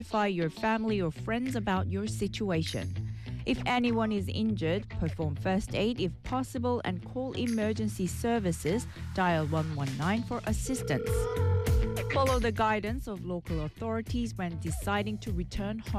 notify your family or friends about your situation. If anyone is injured, perform first aid if possible and call emergency services. Dial 119 for assistance. Follow the guidance of local authorities when deciding to return home.